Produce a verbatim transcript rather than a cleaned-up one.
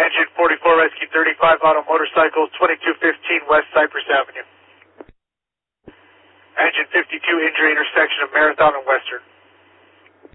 Engine forty-four, Rescue thirty-five, auto motorcycle, twenty-two fifteen West Cypress Avenue. Engine fifty-two, injury intersection of Marathon and Western.